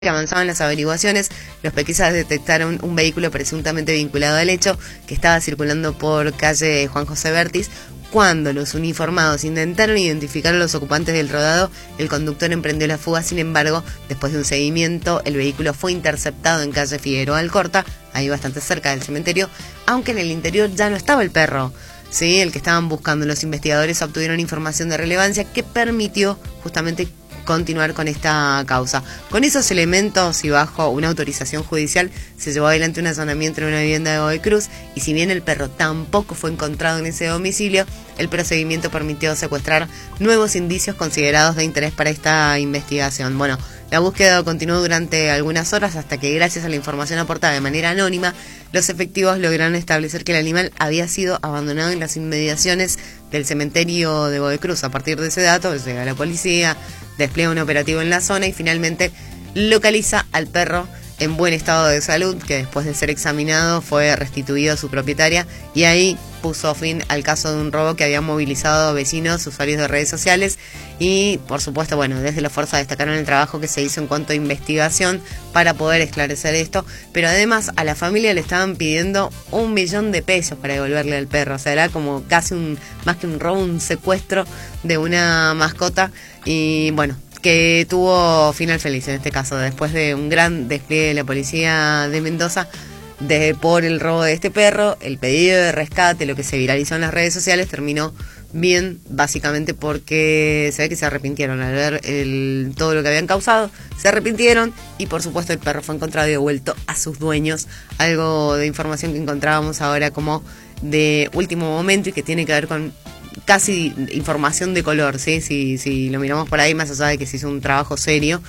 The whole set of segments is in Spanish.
Que avanzaban las averiguaciones, los pesquisas detectaron un vehículo presuntamente vinculado al hecho que estaba circulando por calle Juan José Bertis. Cuando los uniformados intentaron identificar a los ocupantes del rodado, el conductor emprendió la fuga. Sin embargo, después de un seguimiento, el vehículo fue interceptado en calle Figueroa Alcorta, ahí bastante cerca del cementerio, aunque en el interior ya no estaba el perro, ¿sí? El que estaban buscando. Los investigadores obtuvieron información de relevancia que permitió justamente continuar con esta causa. Con esos elementos y bajo una autorización judicial se llevó adelante un allanamiento en una vivienda de Godoy Cruz, y si bien el perro tampoco fue encontrado en ese domicilio, el procedimiento permitió secuestrar nuevos indicios considerados de interés para esta investigación. Bueno, la búsqueda continuó durante algunas horas hasta que, gracias a la información aportada de manera anónima, los efectivos lograron establecer que el animal había sido abandonado en las inmediaciones del cementerio de Godoy Cruz. A partir de ese dato llega la policía, despliega un operativo en la zona y finalmente localiza al perro en buen estado de salud, que después de ser examinado fue restituido a su propietaria, y ahí puso fin al caso de un robo que había movilizado a vecinos, usuarios de redes sociales. Y por supuesto, bueno, desde la fuerza destacaron el trabajo que se hizo en cuanto a investigación para poder esclarecer esto, pero además a la familia le estaban pidiendo 1 millón de pesos para devolverle al perro. O sea, era como casi más que un robo, un secuestro de una mascota. Y bueno, que tuvo final feliz en este caso, después de un gran despliegue de la policía de Mendoza por el robo de este perro. El pedido de rescate, lo que se viralizó en las redes sociales, terminó bien, básicamente porque se ve que se arrepintieron al ver todo lo que habían causado, se arrepintieron, y por supuesto el perro fue encontrado y devuelto a sus dueños. Algo de información que encontrábamos ahora como de último momento y que tiene que ver con casi información de color, ¿sí? Si lo miramos por ahí, más allá de que se hizo un trabajo serio,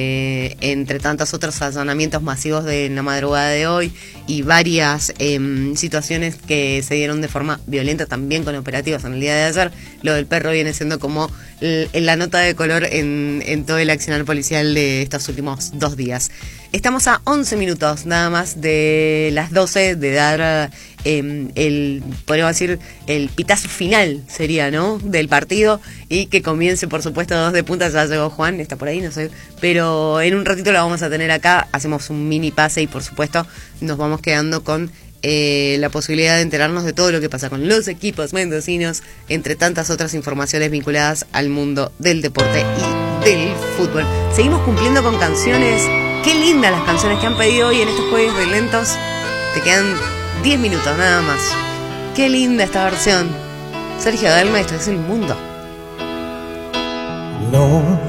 entre tantos otros allanamientos masivos de la madrugada de hoy y varias situaciones que se dieron de forma violenta también con operativos en el día de ayer, lo del perro viene siendo como la nota de color en todo el accionar policial de estos últimos 2 días. Estamos a 11 minutos nada más de las 12 de dar podríamos decir, el pitazo final sería, ¿no?, del partido, y que comience, por supuesto, 2 de punta. Ya llegó Juan, está por ahí, no sé, pero en un ratito lo vamos a tener acá. Hacemos un mini pase y por supuesto nos vamos quedando con la posibilidad de enterarnos de todo lo que pasa con los equipos mendocinos, entre tantas otras informaciones vinculadas al mundo del deporte y del fútbol. Seguimos cumpliendo con canciones. Qué lindas las canciones que han pedido hoy en estos jueves de lentos. Te quedan 10 minutos nada más. Qué linda esta versión. Sergio Dalma, esto es El Mundo. No